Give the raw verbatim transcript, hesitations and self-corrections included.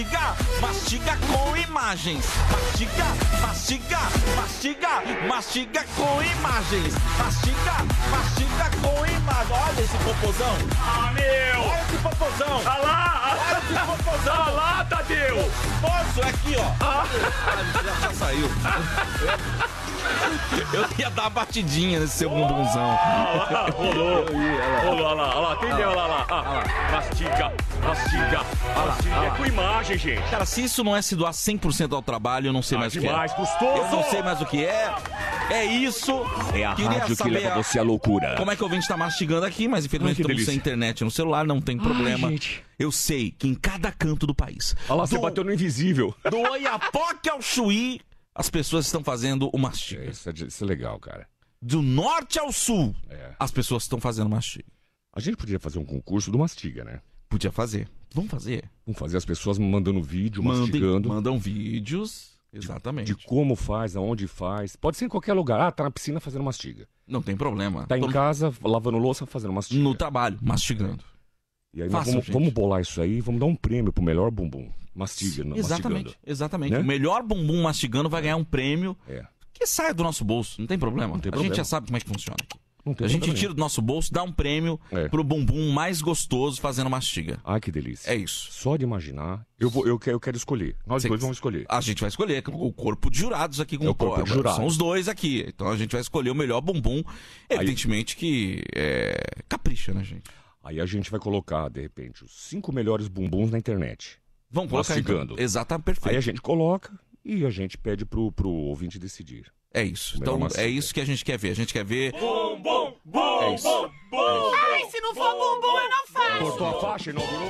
Mastiga com imagens. Mastiga, mastiga, mastiga, mastiga com imagens. Mastiga, mastiga com imagens. Olha esse popozão. Ah, meu! Olha esse popozão. Ah lá! Olha esse popozão. Ah lá, Tadeu! Posso, é aqui, ó. Ah. Ah, já, já saiu. Eu ia dar uma batidinha nesse seu bumbumzão. Ah, lá, rolou. Rolou, olha lá, olha lá. Entendeu? Olha lá, olha lá. Ah, mastiga, mastiga, mastiga. É com imagem, gente. Cara, se isso não é se doar cem por cento ao trabalho, eu não sei Ah, mais o que é. demais, custoso. Eu não sei mais o que é. É isso. É a Queria rádio que saber leva a- você à loucura. Como é que o ouvinte tá mastigando aqui, mas infelizmente Ai, que estamos delícia. sem internet no celular, não tem problema. gente. Eu sei que em cada canto do país, Olha lá, você do, bateu no invisível. do Oiapoque ao Chuí, as pessoas estão fazendo o É, mastiga. isso, é, isso é legal, cara. Do norte ao sul, É. as pessoas estão fazendo mastiga. A gente podia fazer um concurso do Mastiga, né? Podia fazer. Vamos fazer. Vamos fazer as pessoas mandando vídeo, Mandem, mastigando. mandam vídeos. Exatamente. De como faz, aonde faz. Pode ser em qualquer lugar. Ah, tá na piscina fazendo mastiga. Não tem problema. Tá em Todo- casa lavando louça fazendo mastiga. No trabalho, mastigando. E aí nós Fácil, vamos, gente. vamos bolar isso aí e vamos dar um prêmio pro melhor bumbum. Mastiga, não Exatamente, mastigando. exatamente. Né? O melhor bumbum mastigando vai ganhar um prêmio É. que saia do nosso bolso. Não tem problema. Não tem a problema. gente já sabe como é que funciona aqui. Não tem A gente problema tira do nosso bolso, dá um prêmio É. pro bumbum mais gostoso fazendo mastiga. Ai, que delícia. É isso. Só de imaginar, eu, vou, eu, quero, eu quero escolher. Nós Cê- dois vamos escolher. A gente vai escolher o corpo de jurados aqui. Com É o corpo de jurados. São os dois aqui. Então a gente vai escolher o melhor bumbum. Evidentemente que é... capricha, né, gente? Aí a gente vai colocar, de repente, os cinco melhores bumbuns na internet. Vamos colocar Mastigando. então. Exatamente, perfeito. Aí a gente coloca e a gente pede pro, pro ouvinte decidir. É isso. Melhor Então mastiga. é isso que a gente quer ver. A gente quer ver... Bum, bum, bum, É isso. bum, bum. Ai, se não for bumbum, eu não faço. Cortou a faixa e inaugurou.